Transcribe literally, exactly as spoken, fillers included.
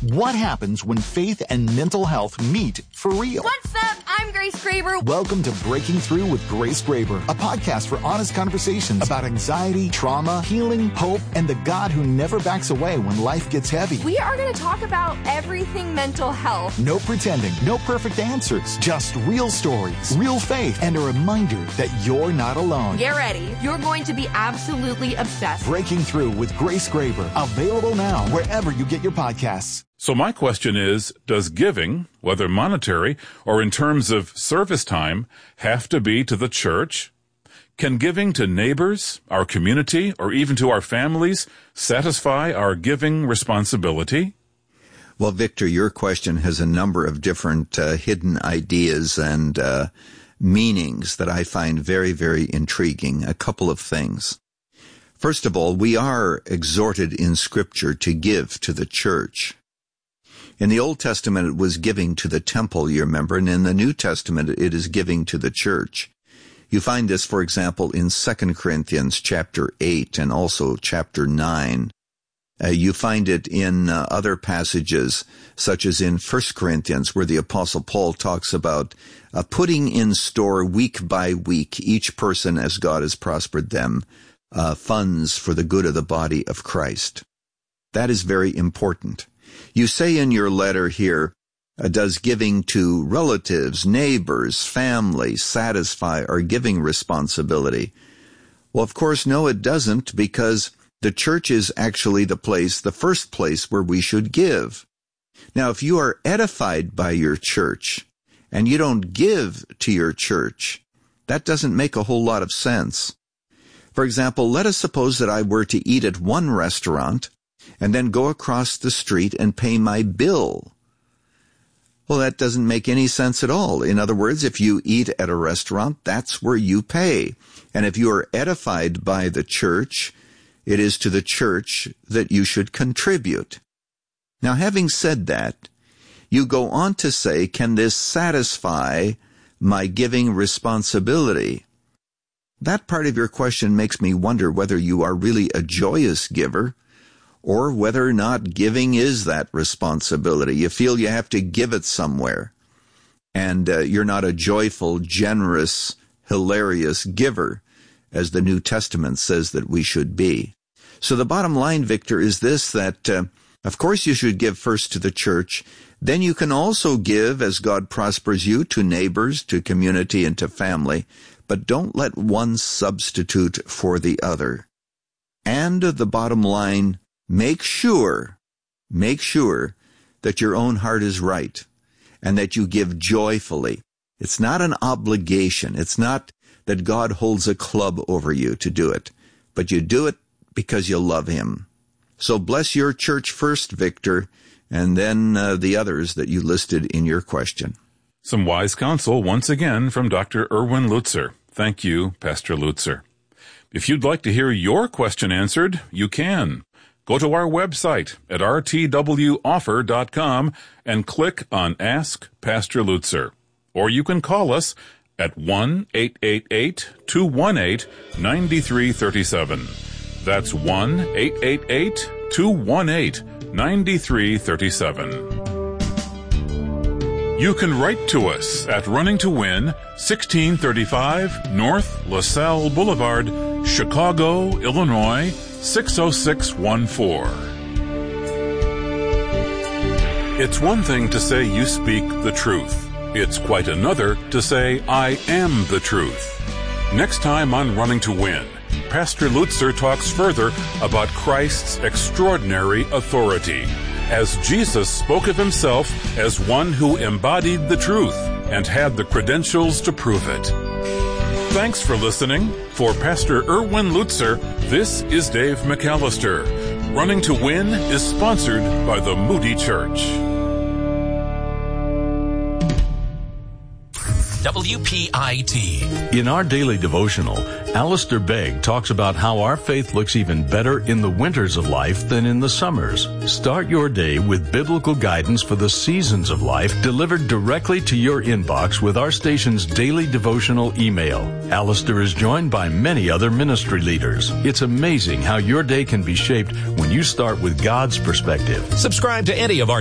What happens when faith and mental health meet for real? What's up? I'm Grace Graber. Welcome to Breaking Through with Grace Graber, a podcast for honest conversations about anxiety, trauma, healing, hope, and the God who never backs away when life gets heavy. We are going to talk about everything mental health. No pretending, no perfect answers, just real stories, real faith, and a reminder that you're not alone. Get ready. You're going to be absolutely obsessed. Breaking Through with Grace Graber, available now wherever you get your podcasts. So my question is, does giving, whether monetary or in terms of service time, have to be to the church? Can giving to neighbors, our community, or even to our families satisfy our giving responsibility? Well, Victor, your question has a number of different uh, hidden ideas and uh, meanings that I find very, very intriguing. A couple of things. First of all, we are exhorted in Scripture to give to the church. In the Old Testament, it was giving to the temple, you remember, and in the New Testament, it is giving to the church. You find this, for example, in Second Corinthians chapter eight and also chapter nine. Uh, you find it in uh, other passages, such as in First Corinthians, where the Apostle Paul talks about uh, putting in store week by week, each person as God has prospered them, uh, funds for the good of the body of Christ. That is very important. You say in your letter here, uh, does giving to relatives, neighbors, family satisfy our giving responsibility? Well, of course, no, it doesn't, because the church is actually the place, the first place where we should give. Now, if you are edified by your church and you don't give to your church, that doesn't make a whole lot of sense. For example, let us suppose that I were to eat at one restaurant and then go across the street and pay my bill. Well, that doesn't make any sense at all. In other words, if you eat at a restaurant, that's where you pay. And if you are edified by the church, it is to the church that you should contribute. Now, having said that, you go on to say, can this satisfy my giving responsibility? That part of your question makes me wonder whether you are really a joyous giver, or whether or not giving is that responsibility. You feel you have to give it somewhere, and uh, you're not a joyful, generous, hilarious giver, as the New Testament says that we should be. So the bottom line, Victor, is this, that uh, of course you should give first to the church. Then you can also give, as God prospers you, to neighbors, to community, and to family. But don't let one substitute for the other. And the bottom line, Make sure, make sure that your own heart is right and that you give joyfully. It's not an obligation. It's not that God holds a club over you to do it, but you do it because you love Him. So bless your church first, Victor, and then uh, the others that you listed in your question. Some wise counsel once again from Doctor Erwin Lutzer. Thank you, Pastor Lutzer. If you'd like to hear your question answered, you can. Go to our website at r t w offer dot com and click on Ask Pastor Lutzer. Or you can call us at one eight eight eight, two one eight, nine three three seven. That's one eight eight eight, two one eight, nine three three seven. You can write to us at Running to Win, sixteen thirty-five North LaSalle Boulevard, Chicago, Illinois, six oh six one four. It's one thing to say you speak the truth. It's quite another to say I am the truth. Next time on Running to Win, Pastor Lutzer talks further about Christ's extraordinary authority, as Jesus spoke of himself as one who embodied the truth and had the credentials to prove it. Thanks for listening. For Pastor Erwin Lutzer, this is Dave McAllister. Running to Win is sponsored by the Moody Church. W P I T. In our daily devotional, Alistair Begg talks about how our faith looks even better in the winters of life than in the summers. Start your day with biblical guidance for the seasons of life delivered directly to your inbox with our station's daily devotional email. Alistair is joined by many other ministry leaders. It's amazing how your day can be shaped when you start with God's perspective. Subscribe to any of our